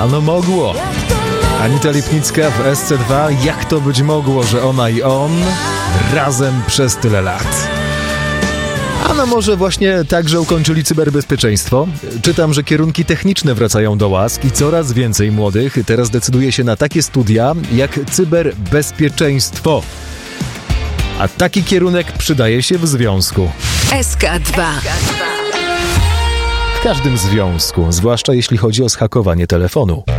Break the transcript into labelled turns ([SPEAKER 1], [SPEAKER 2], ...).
[SPEAKER 1] Ano mogło. Anita Lipnicka w SC2. Jak to być mogło, że ona i on razem przez tyle lat? A no może właśnie tak, że ukończyli cyberbezpieczeństwo? Czytam, że kierunki techniczne wracają do łask i coraz więcej młodych teraz decyduje się na takie studia jak cyberbezpieczeństwo. A taki kierunek przydaje się w związku.
[SPEAKER 2] SK2.
[SPEAKER 1] W każdym związku, zwłaszcza jeśli chodzi o zhakowanie telefonu.